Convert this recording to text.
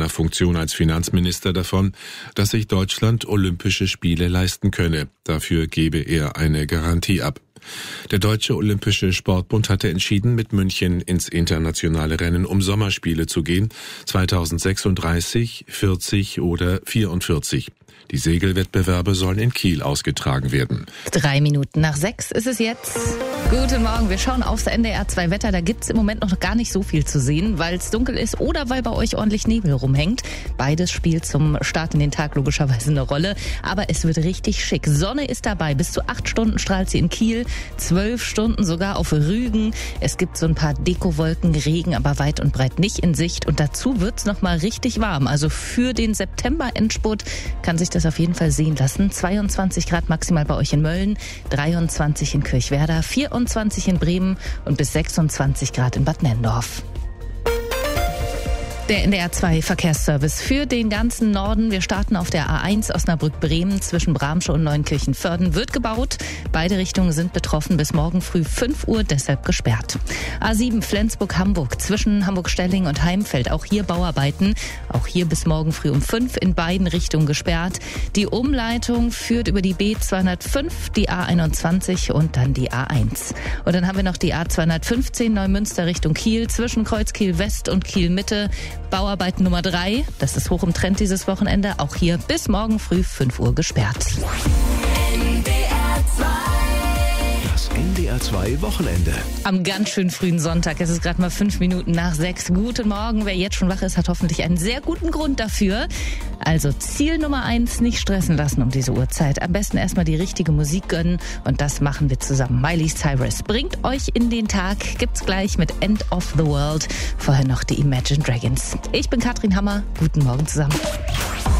seiner Funktion als Finanzminister davon, dass sich Deutschland Olympische Spiele leisten könne. Dafür gebe er eine Garantie ab. Der Deutsche Olympische Sportbund hatte entschieden, mit München ins internationale Rennen um Sommerspiele zu gehen, 2036, 40 oder 44. Die Segelwettbewerbe sollen in Kiel ausgetragen werden. 6:03 ist es jetzt. Guten Morgen, wir schauen aufs NDR 2 Wetter. Da gibt's im Moment noch gar nicht so viel zu sehen, weil es dunkel ist oder weil bei euch ordentlich Nebel rumhängt. Beides spielt zum Start in den Tag logischerweise eine Rolle. Aber es wird richtig schick. Sonne ist dabei. Bis zu 8 Stunden strahlt sie in Kiel, 12 Stunden sogar auf Rügen. Es gibt so ein paar Dekowolken, Regen, aber weit und breit nicht in Sicht. Und dazu wird's noch mal richtig warm. Also für den September-Endspurt kann sich das auf jeden Fall sehen lassen. 22 Grad maximal bei euch in Mölln, 23 in Kirchwerder, 24 in Bremen und bis 26 Grad in Bad Nenndorf. Der NDR 2 Verkehrsservice für den ganzen Norden. Wir starten auf der A1 Osnabrück-Bremen zwischen Bramsche und Neunkirchen-Vörden. Wird gebaut. Beide Richtungen sind betroffen. Bis morgen früh 5 Uhr, deshalb gesperrt. A7 Flensburg-Hamburg zwischen Hamburg-Stelling und Heimfeld. Auch hier Bauarbeiten. Auch hier bis morgen früh um 5 in beiden Richtungen gesperrt. Die Umleitung führt über die B205, die A21 und dann die A1. Und dann haben wir noch die A215 Neumünster Richtung Kiel zwischen Kreuzkiel West und Kiel Mitte. Bauarbeit Nummer 3, das ist hoch im Trend dieses Wochenende, auch hier bis morgen früh 5 Uhr gesperrt. Das NDR 2 Wochenende. Am ganz schön frühen Sonntag, es ist gerade mal 5:05. Guten Morgen, wer jetzt schon wach ist, hat hoffentlich einen sehr guten Grund dafür. Also Ziel Nummer 1, nicht stressen lassen um diese Uhrzeit. Am besten erstmal die richtige Musik gönnen und das machen wir zusammen. Miley Cyrus bringt euch in den Tag, gibt's gleich mit End of the World. Vorher noch die Imagine Dragons. Ich bin Katrin Hammer, guten Morgen zusammen.